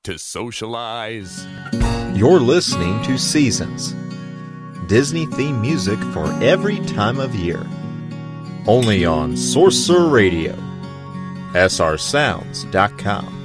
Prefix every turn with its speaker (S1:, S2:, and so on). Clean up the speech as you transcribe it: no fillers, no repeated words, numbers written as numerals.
S1: to socialize.
S2: You're listening to Seasons, Disney theme music for every time of year. Only on Sorcerer Radio, srsounds.com.